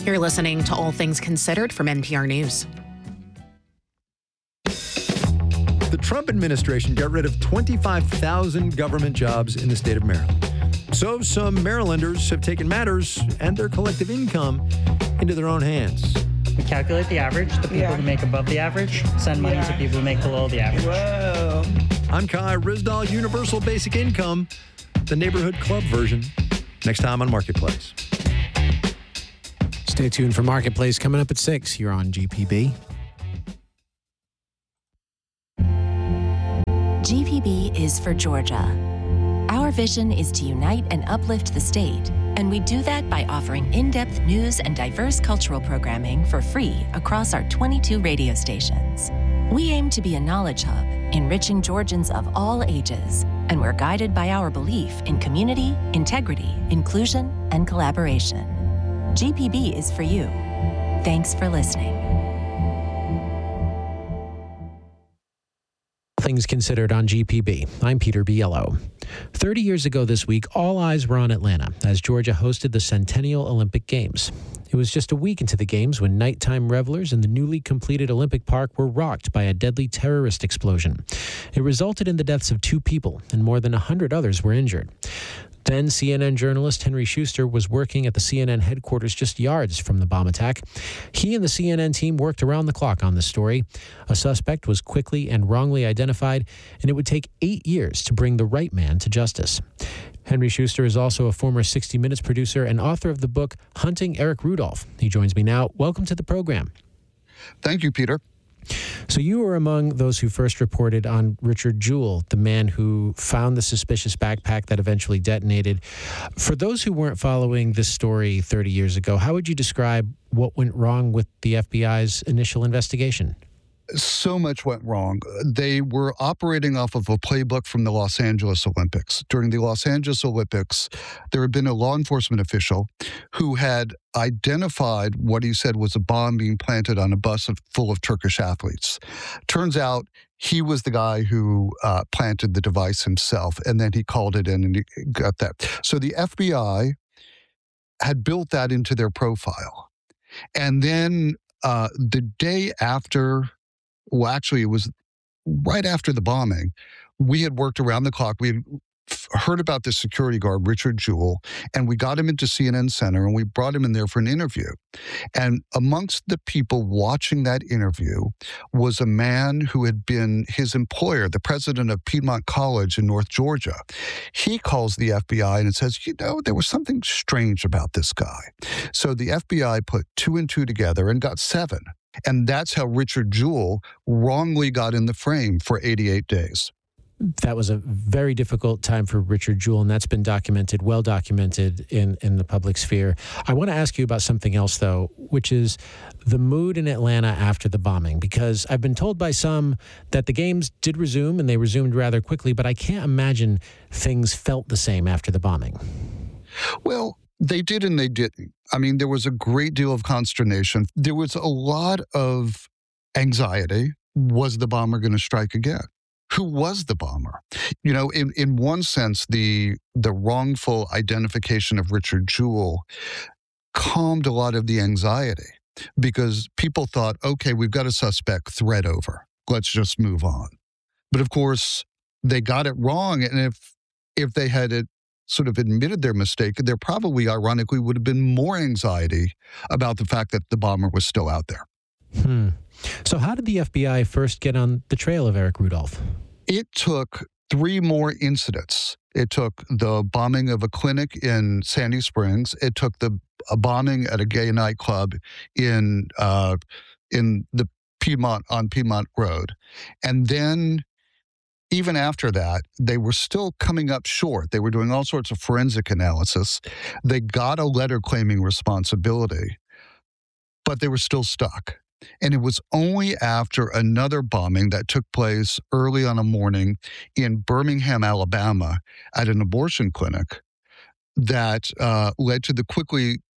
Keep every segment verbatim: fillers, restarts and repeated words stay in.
You're listening to All Things Considered from N P R News. The Trump administration got rid of twenty-five thousand government jobs in the state of Maryland. So some Marylanders have taken matters and their collective income into their own hands. We calculate the average. The people Yeah. who make above the average send money Yeah. to people who make below the average. Whoa. I'm Kai Rizdal, Universal Basic Income, the neighborhood club version, next time on Marketplace. Stay tuned for Marketplace coming up at six here on G P B. G P B is for Georgia. Our vision is to unite and uplift the state, and we do that by offering in-depth news and diverse cultural programming for free across our twenty-two radio stations. We aim to be a knowledge hub, enriching Georgians of all ages, and we're guided by our belief in community, integrity, inclusion, and collaboration. G P B is for you. Thanks for listening. Things Considered on G P B. I'm Peter Biello. thirty years ago this week, all eyes were on Atlanta as Georgia hosted the Centennial Olympic Games. It was just a week into the Games when nighttime revelers in the newly completed Olympic Park were rocked by a deadly terrorist explosion. It resulted in the deaths of two people, and more than one hundred others were injured. Then C N N journalist Henry Schuster was working at the C N N headquarters just yards from the bomb attack. He and the C N N team worked around the clock on this story. A suspect was quickly and wrongly identified, and it would take eight years to bring the right man to justice. Henry Schuster is also a former sixty minutes producer and author of the book Hunting Eric Rudolph. He joins me now. Welcome to the program. Thank you, Peter. So you were among those who first reported on Richard Jewell, the man who found the suspicious backpack that eventually detonated. For those who weren't following this story thirty years ago, how would you describe what went wrong with the F B I's initial investigation? So much went wrong. They were operating off of a playbook from the Los Angeles Olympics. During the Los Angeles Olympics, there had been a law enforcement official who had identified what he said was a bomb being planted on a bus of, full of Turkish athletes. Turns out he was the guy who uh, planted the device himself, and then he called it in and he got that. So the F B I had built that into their profile. And then uh, the day after Well, actually, it was right after the bombing. We had worked around the clock. We had heard about this security guard, Richard Jewell, and we got him into C N N Center, and we brought him in there for an interview. And amongst the people watching that interview was a man who had been his employer, the president of Piedmont College in North Georgia. He calls the F B I and it says, you know, there was something strange about this guy. So the F B I put two and two together and got seven. And that's how Richard Jewell wrongly got in the frame for eighty-eight days. That was a very difficult time for Richard Jewell, and that's been documented, well documented in, in the public sphere. I want to ask you about something else, though, which is the mood in Atlanta after the bombing, because I've been told by some that the games did resume, and they resumed rather quickly, but I can't imagine things felt the same after the bombing. Well, they did and they didn't. I mean, there was a great deal of consternation. There was a lot of anxiety. Was the bomber going to strike again? Who was the bomber? You know, in, in one sense, the the wrongful identification of Richard Jewell calmed a lot of the anxiety because people thought, okay, we've got a suspect, thread over. Let's just move on. But of course, they got it wrong. And if if they had it sort of admitted their mistake, there probably, ironically, would have been more anxiety about the fact that the bomber was still out there. Hmm. So how did the F B I first get on the trail of Eric Rudolph? It took three more incidents. It took the bombing of a clinic in Sandy Springs. It took the a bombing at a gay nightclub in uh, in the Piedmont on Piedmont Road, and then even after that, they were still coming up short. They were doing all sorts of forensic analysis. They got a letter claiming responsibility, but they were still stuck. And it was only after another bombing that took place early on a morning in Birmingham, Alabama, at an abortion clinic that uh, led to the quickly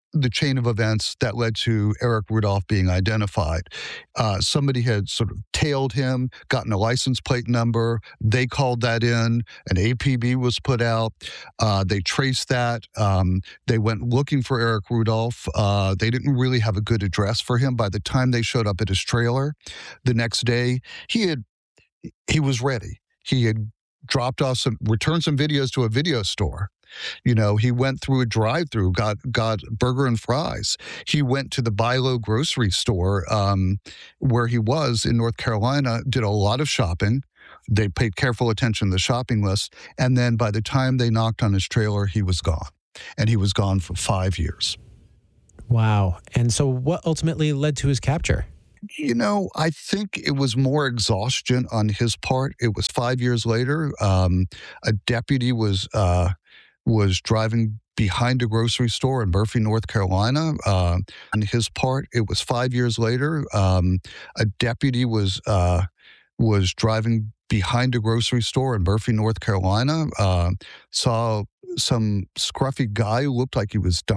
the chain of events that led to Eric Rudolph being identified. Uh, somebody had sort of tailed him, gotten a license plate number. They called that in. An A P B was put out. Uh, they traced that. Um, they went looking for Eric Rudolph. Uh, they didn't really have a good address for him. By the time they showed up at his trailer the next day, he had he was ready. He had dropped off some, returned some videos to a video store. You know, he went through a drive-through, got got burger and fries. He went to the Bi-Lo grocery store um, where he was in North Carolina, did a lot of shopping. They paid careful attention to the shopping list. And then by the time they knocked on his trailer, he was gone. And he was gone for five years. Wow. And so what ultimately led to his capture? You know, I think it was more exhaustion on his part. It was five years later. Um, a deputy was... Uh, was driving behind a grocery store in Murphy, North Carolina. Uh, on his part, it was five years later. Um, a deputy was uh, was driving behind a grocery store in Murphy, North Carolina. Uh, saw some scruffy guy who looked like he was